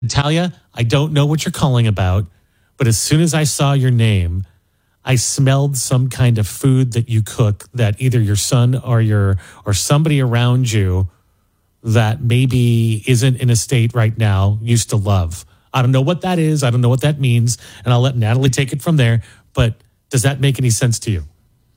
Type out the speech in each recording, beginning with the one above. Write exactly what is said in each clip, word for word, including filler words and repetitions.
Natalia, I don't know what you're calling about, but as soon as I saw your name, I smelled some kind of food that you cook that either your son or your or somebody around you that maybe isn't in a state right now used to love. I don't know what that is. I don't know what that means. And I'll let Natalie take it from there. But does that make any sense to you?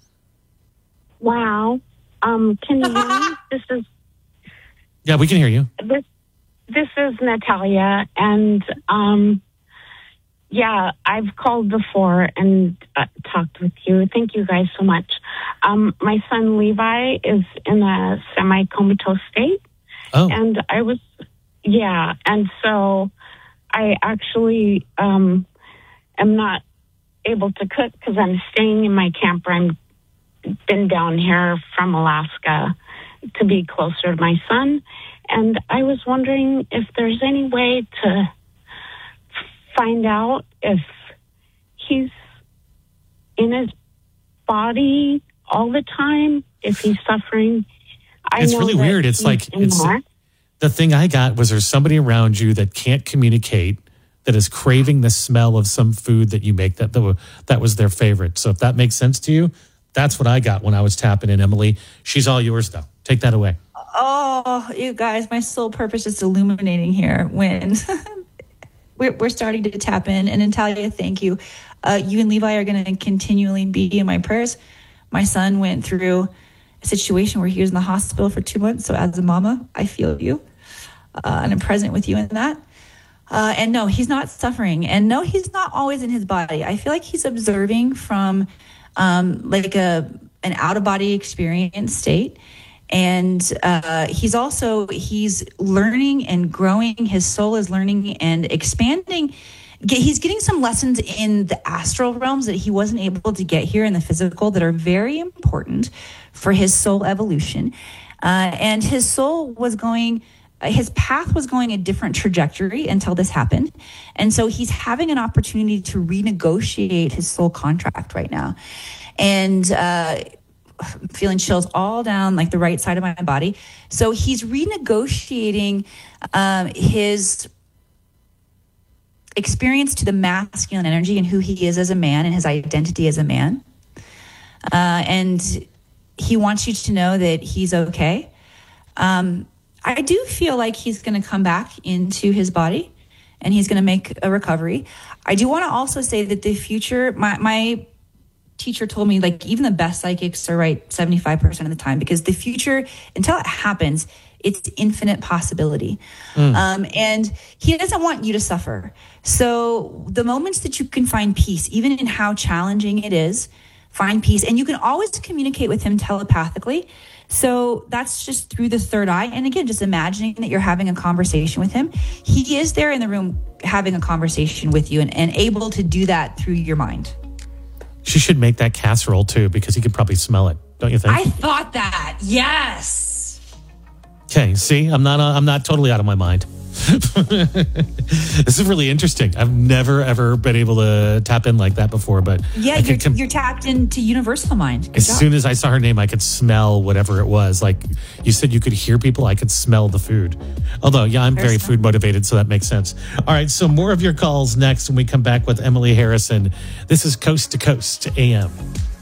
Wow. Um, can you hear me? This is Yeah, we can hear you. this this is Natalia, and um, yeah, I've called before and uh, talked with you. Thank you guys so much. Um, my son Levi is in a semi-comatose state, Oh, and I was, yeah, and so I actually um, am not able to cook because I'm staying in my camper. I'm been down here from Alaska to be closer to my son. And I was wondering if there's any way to find out if he's in his body all the time, if he's suffering. I it's know really that weird. It's he's like in it's March. the thing I got was there's somebody around you that can't communicate, that is craving the smell of some food that you make that that, that was their favorite. So if that makes sense to you, that's what I got when I was tapping in. Emily, she's all yours though. Take that away. Oh, you guys, my sole purpose is illuminating here when we're, we're starting to tap in. And Natalia, thank you. Uh, you and Levi are going to continually be in my prayers. My son went through a situation where he was in the hospital for two months. So as a mama, I feel you. Uh, and I'm present with you in that. Uh, and no, he's not suffering. And no, he's not always in his body. I feel like he's observing from um, like a an out-of-body experience state. And uh, he's also, he's learning and growing. His soul is learning and expanding. He's getting some lessons in the astral realms that he wasn't able to get here in the physical that are very important for his soul evolution. Uh, and his soul was going, his path was going a different trajectory until this happened. And so he's having an opportunity to renegotiate his soul contract right now. And, uh, feeling chills all down like the right side of my body. So he's renegotiating um, his experience to the masculine energy and who he is as a man and his identity as a man. Uh, and he wants you to know that he's okay. Um, I do feel like he's going to come back into his body and he's going to make a recovery. I do want to also say that the future, my, my, teacher told me, like, even the best psychics are right seventy-five percent of the time, because the future, until it happens, it's infinite possibility. Mm. Um, and he doesn't want you to suffer. So the moments that you can find peace, even in how challenging it is, find peace. And you can always communicate with him telepathically. So that's just through the third eye. And again, just imagining that you're having a conversation with him. He is there in the room having a conversation with you and, and able to do that through your mind. She should make that casserole too, because he could probably smell it. Don't you think? I thought that. Yes. Okay. See, I'm not. Uh, I'm not totally out of my mind. This is really interesting. I've never ever been able to tap in like that before. But yeah, you're, com- you're tapped into universal mind. Good as job. soon as I saw her name, I could smell whatever it was. Like you said, you could hear people. I could smell the food. Although, yeah, I'm very food motivated, so that makes sense. All right, so more of your calls next when we come back with Emily Harrison. This is Coast to Coast A M.